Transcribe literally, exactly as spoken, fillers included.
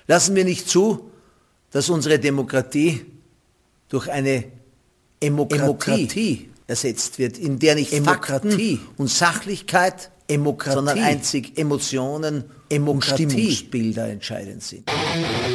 Lassen wir nicht zu, dass unsere Demokratie durch eine Emokratie, Emokratie ersetzt wird, in der nicht Emokratie Fakten und Sachlichkeit, Emokratie, sondern einzig Emotionen Emokratie und Stimmungsbilder entscheidend sind.